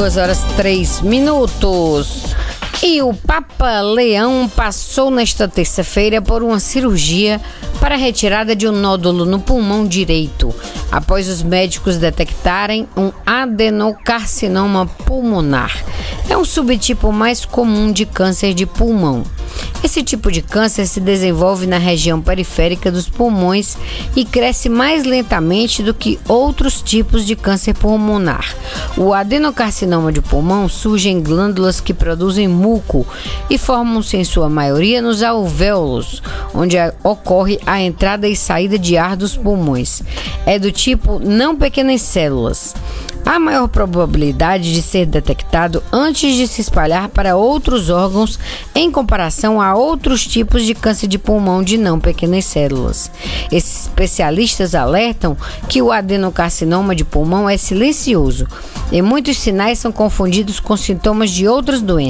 2h03. E o Papa Leão passou nesta terça-feira por uma cirurgia para a retirada de um nódulo no pulmão direito, após os médicos detectarem um adenocarcinoma pulmonar. É um subtipo mais comum de câncer de pulmão. Esse tipo de câncer se desenvolve na região periférica dos pulmões e cresce mais lentamente do que outros tipos de câncer pulmonar. O adenocarcinoma de pulmão surge em glândulas que produzem muco e formam-se em sua maioria nos alvéolos, onde ocorre a entrada e saída de ar dos pulmões. É do tipo não pequenas células. Há maior probabilidade de ser detectado antes de se espalhar para outros órgãos em comparação a outros tipos de câncer de pulmão de não pequenas células. Esses especialistas alertam que o adenocarcinoma de pulmão é silencioso e muitos sinais são confundidos com sintomas de outras doenças.